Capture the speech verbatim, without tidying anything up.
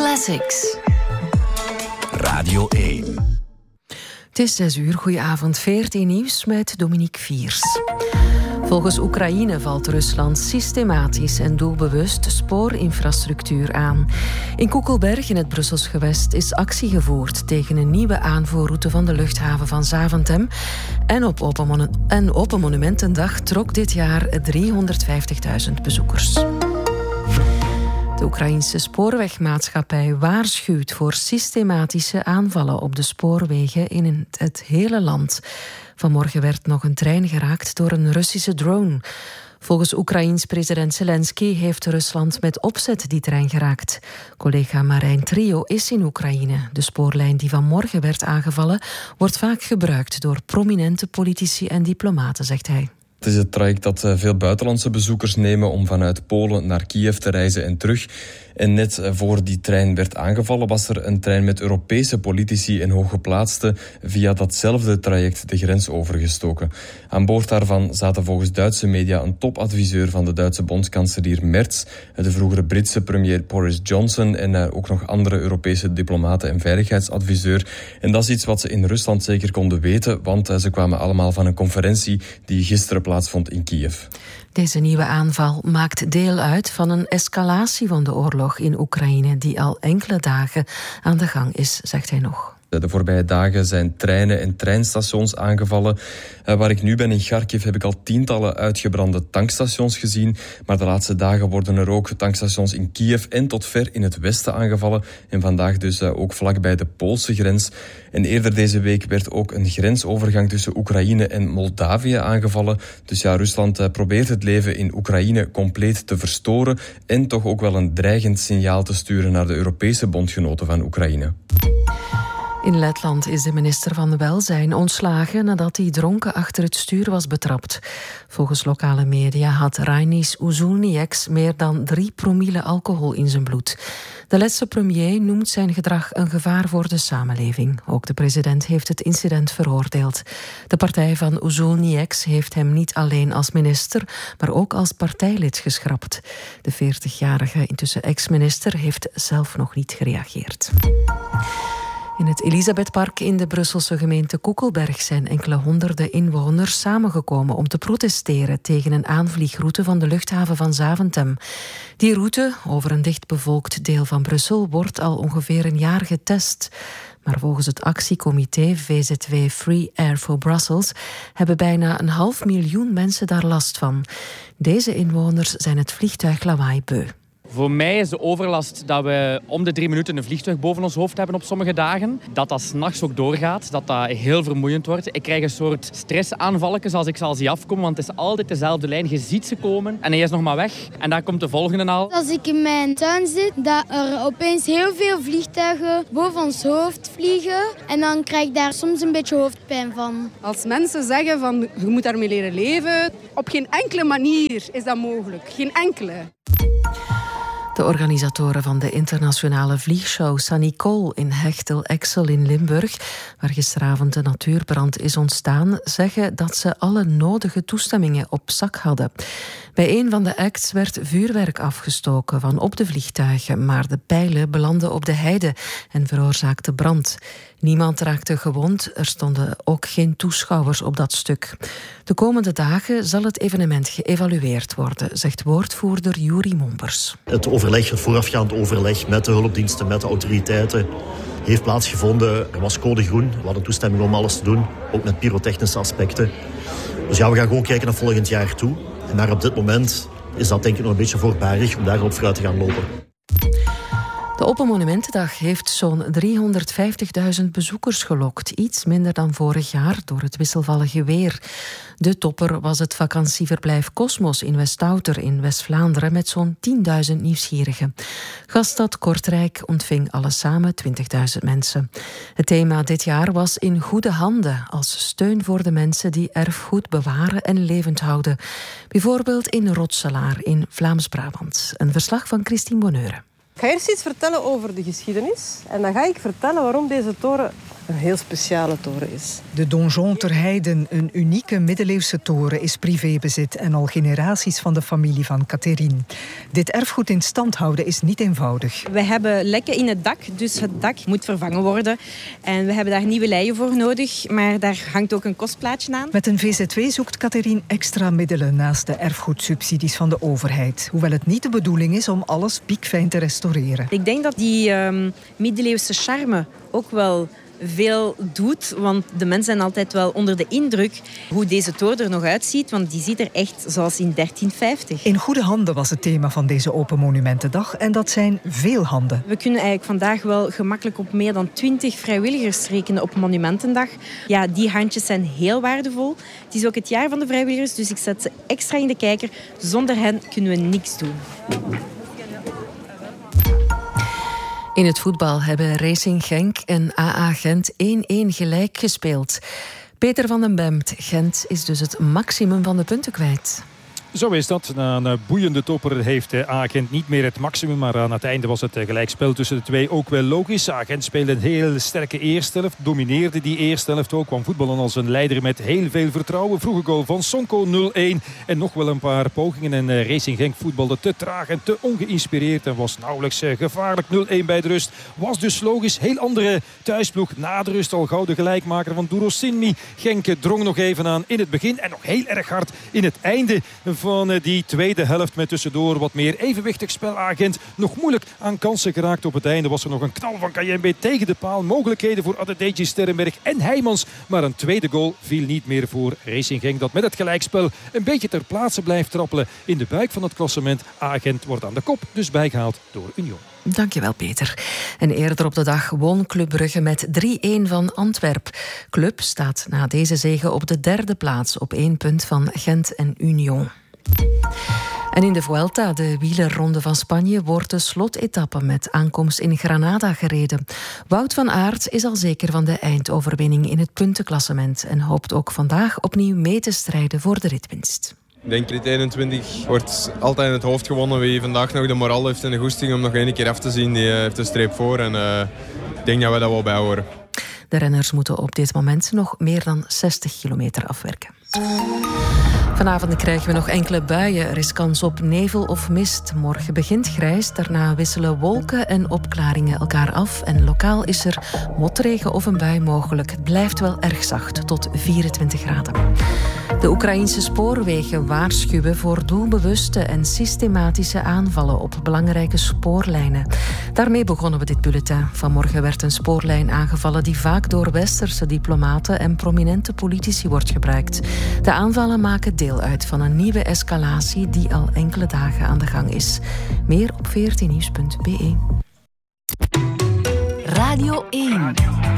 Classics. Radio één. Het is zes uur, goedenavond, veertien nieuws met Dominique Viers. Volgens Oekraïne valt Rusland systematisch en doelbewust spoorinfrastructuur aan. In Koekelberg in het Brussels gewest is actie gevoerd tegen een nieuwe aanvoerroute van de luchthaven van Zaventem. En op Open, Monu- en Open Monumentendag trok dit jaar driehonderdvijftigduizend bezoekers. De Oekraïense spoorwegmaatschappij waarschuwt voor systematische aanvallen op de spoorwegen in het hele land. Vanmorgen werd nog een trein geraakt door een Russische drone. Volgens Oekraïens president Zelensky heeft Rusland met opzet die trein geraakt. Collega Marijn Trio is in Oekraïne. De spoorlijn die vanmorgen werd aangevallen wordt vaak gebruikt door prominente politici en diplomaten, zegt hij. Het is het traject dat veel buitenlandse bezoekers nemen om vanuit Polen naar Kiev te reizen en terug. En net voor die trein werd aangevallen was er een trein met Europese politici en hooggeplaatsten via datzelfde traject de grens overgestoken. Aan boord daarvan zaten volgens Duitse media een topadviseur van de Duitse bondskanselier Merz, de vroegere Britse premier Boris Johnson en ook nog andere Europese diplomaten en veiligheidsadviseur. En dat is iets wat ze in Rusland zeker konden weten, want ze kwamen allemaal van een conferentie die gisteren plaatsvond in Kiev. Deze nieuwe aanval maakt deel uit van een escalatie van de oorlog in Oekraïne die al enkele dagen aan de gang is, zegt hij nog. De voorbije dagen zijn treinen en treinstations aangevallen. Uh, waar ik nu ben in Kharkiv heb ik al tientallen uitgebrande tankstations gezien. Maar de laatste dagen worden er ook tankstations in Kiev en tot ver in het westen aangevallen. En vandaag dus uh, ook vlakbij de Poolse grens. En eerder deze week werd ook een grensovergang tussen Oekraïne en Moldavië aangevallen. Dus ja, Rusland uh, probeert het leven in Oekraïne compleet te verstoren. En toch ook wel een dreigend signaal te sturen naar de Europese bondgenoten van Oekraïne. In Letland is de minister van Welzijn ontslagen nadat hij dronken achter het stuur was betrapt. Volgens lokale media had Rainis Uzulnieks meer dan drie promille alcohol in zijn bloed. De Letse premier noemt zijn gedrag een gevaar voor de samenleving. Ook de president heeft het incident veroordeeld. De partij van Uzulnieks heeft hem niet alleen als minister, maar ook als partijlid geschrapt. De veertigjarige, intussen ex-minister, heeft zelf nog niet gereageerd. In het Elisabethpark in de Brusselse gemeente Koekelberg zijn enkele honderden inwoners samengekomen om te protesteren tegen een aanvliegroute van de luchthaven van Zaventem. Die route, over een dichtbevolkt deel van Brussel, wordt al ongeveer een jaar getest. Maar volgens het actiecomité V Z W Free Air for Brussels hebben bijna een half miljoen mensen daar last van. Deze inwoners zijn het vliegtuiglawaai beu. Voor mij is de overlast dat we om de drie minuten een vliegtuig boven ons hoofd hebben op sommige dagen. Dat dat 's nachts ook doorgaat, dat dat heel vermoeiend wordt. Ik krijg een soort stressaanvalletjes als ik ze al zie afkomen, want het is altijd dezelfde lijn. Je ziet ze komen en hij is nog maar weg. En daar komt de volgende al. Als ik in mijn tuin zit, dat er opeens heel veel vliegtuigen boven ons hoofd vliegen. En dan krijg ik daar soms een beetje hoofdpijn van. Als mensen zeggen van je moet daarmee leren leven, op geen enkele manier is dat mogelijk. Geen enkele. De organisatoren van de internationale vliegshow Sanicol in Hechtel-Exel in Limburg, waar gisteravond een natuurbrand is ontstaan, zeggen dat ze alle nodige toestemmingen op zak hadden. Bij een van de acts werd vuurwerk afgestoken van op de vliegtuigen, maar de pijlen belanden op de heide en veroorzaakten brand. Niemand raakte gewond, er stonden ook geen toeschouwers op dat stuk. De komende dagen zal het evenement geëvalueerd worden, zegt woordvoerder Juri Mombers. Het overleg, het voorafgaand overleg met de hulpdiensten, met de autoriteiten, heeft plaatsgevonden. Er was code groen, we hadden toestemming om alles te doen, ook met pyrotechnische aspecten. Dus ja, we gaan gewoon kijken naar volgend jaar toe. Maar op dit moment is dat denk ik nog een beetje voorbarig om daarop vooruit te gaan lopen. De Open Monumentendag heeft zo'n driehonderdvijftigduizend bezoekers gelokt. Iets minder dan vorig jaar door het wisselvallige weer. De topper was het vakantieverblijf Cosmos in Westouter in West-Vlaanderen met zo'n tienduizend nieuwsgierigen. Gaststad Kortrijk ontving alles samen twintigduizend mensen. Het thema dit jaar was in goede handen, als steun voor de mensen die erfgoed bewaren en levend houden. Bijvoorbeeld in Rotselaar in Vlaams-Brabant. Een verslag van Christine Bonneure. Ik ga eerst iets vertellen over de geschiedenis en dan ga ik vertellen waarom deze toren een heel speciale toren is. De Donjon ter Heiden, een unieke middeleeuwse toren, is privébezit en al generaties van de familie van Catherine. Dit erfgoed in stand houden is niet eenvoudig. We hebben lekken in het dak, dus het dak moet vervangen worden. En we hebben daar nieuwe leien voor nodig, maar daar hangt ook een kostplaatje aan. Met een V Z W zoekt Catherine extra middelen naast de erfgoedsubsidies van de overheid. Hoewel het niet de bedoeling is om alles piekfijn te restaureren. Ik denk dat die um, middeleeuwse charme ook wel veel doet, want de mensen zijn altijd wel onder de indruk hoe deze toren er nog uitziet, want die ziet er echt zoals in dertien vijftig. In goede handen was het thema van deze Open Monumentendag en dat zijn veel handen. We kunnen eigenlijk vandaag wel gemakkelijk op meer dan twintig vrijwilligers rekenen op Monumentendag. Ja, die handjes zijn heel waardevol. Het is ook het jaar van de vrijwilligers, dus ik zet ze extra in de kijker. Zonder hen kunnen we niks doen. In het voetbal hebben Racing Genk en A A Gent één-één gelijk gespeeld. Peter van den Bemt, Gent is dus het maximum van de punten kwijt. Zo is dat. Na een boeiende topper heeft A A Gent niet meer het maximum. Maar aan het einde was het gelijkspel tussen de twee ook wel logisch. A A Gent speelde een heel sterke eerste helft. Domineerde die eerste helft ook. Kwam voetballen als een leider met heel veel vertrouwen. Vroege goal van Sonko nul-één. En nog wel een paar pogingen. En Racing Genk voetbalde te traag en te ongeïnspireerd. En was nauwelijks gevaarlijk. nul-één bij de rust. Was dus logisch. Heel andere thuisploeg. Na de rust al gauw de gelijkmaker van Duro Sinmi. Genk drong nog even aan in het begin. En nog heel erg hard in het einde van die tweede helft met tussendoor wat meer evenwichtig spel. A Gent nog moeilijk aan kansen geraakt. Op het einde was er nog een knal van Kayembe tegen de paal. Mogelijkheden voor Adedeji, Sterrenberg en Heijmans. Maar een tweede goal viel niet meer voor Racing Genk, dat met het gelijkspel een beetje ter plaatse blijft trappelen in de buik van het klassement. A Gent wordt aan de kop, dus bijgehaald door Union. Dankjewel, Peter. En eerder op de dag won Club Brugge met drie-één van Antwerp. Club staat na deze zege op de derde plaats op één punt van Gent en Union. En in de Vuelta, de wielerronde van Spanje, wordt de slotetappe met aankomst in Granada gereden. Wout van Aert is al zeker van de eindoverwinning in het puntenklassement en hoopt ook vandaag opnieuw mee te strijden voor de ritwinst. Ik denk rit eenentwintig wordt altijd in het hoofd gewonnen. Wie vandaag nog de moraal heeft en de goesting om nog één keer af te zien, die heeft de streep voor. En uh, ik denk dat we dat wel bijhoren. De renners moeten op dit moment nog meer dan zestig kilometer afwerken. Vanavond krijgen we nog enkele buien. Er is kans op nevel of mist. Morgen begint grijs, daarna wisselen wolken en opklaringen elkaar af. En lokaal is er motregen of een bui mogelijk. Het blijft wel erg zacht, tot vierentwintig graden. De Oekraïnse spoorwegen waarschuwen voor doelbewuste en systematische aanvallen op belangrijke spoorlijnen. Daarmee begonnen we dit bulletin. Vanmorgen werd een spoorlijn aangevallen die vaak door westerse diplomaten en prominente politici wordt gebruikt. De aanvallen maken deel uit van een nieuwe escalatie die al enkele dagen aan de gang is. Meer op veertien nieuws punt b e. Radio één.